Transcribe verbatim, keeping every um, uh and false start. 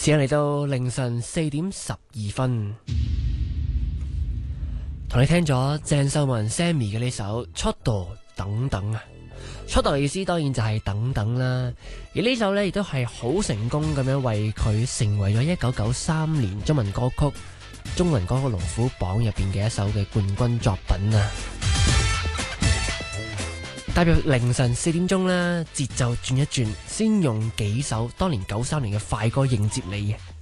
時間嚟到凌晨四點十二分，同你聽咗鄭秀文 Sammy 嘅呢首《出道等等》啊。出道嘅意思當然就係等等啦，而呢首呢亦都係好成功咁樣為佢成為咗一九九三年中文歌曲中文歌曲龍虎榜入邊嘅一首嘅冠軍作品啊！踏入凌晨四點鐘啦，節奏轉一轉，先用幾首當年九三年嘅快歌迎接你。